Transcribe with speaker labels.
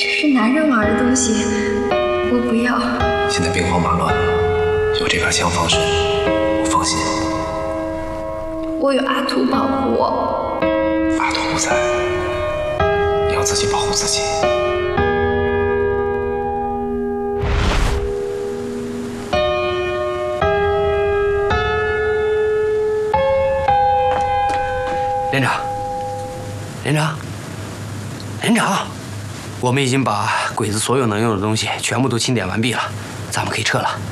Speaker 1: 这是男人玩的东西，我不要。
Speaker 2: 现在兵荒马乱，有这杆枪防身，我放心。
Speaker 1: 我有阿图保护我。
Speaker 2: 阿图不在，你要自己保护自己。
Speaker 3: 连长，连长，连长，我们已经把鬼子所有能用的东西全部都清点完毕了，咱们可以撤了。